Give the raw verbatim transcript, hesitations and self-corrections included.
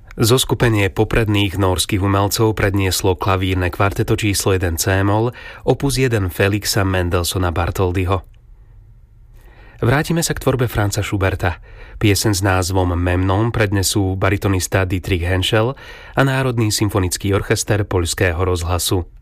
Zoskupenie popredných nórskych umelcov prednieslo klavírne kvarteto číslo jeden cé-moll, opus jeden Felixa Mendelssohna Bartholdyho. Vrátime sa k tvorbe Franza Schuberta. Pieseň s názvom Memnon prednesú baritonista Dietrich Henschel a Národný symfonický orchester Poľského rozhlasu.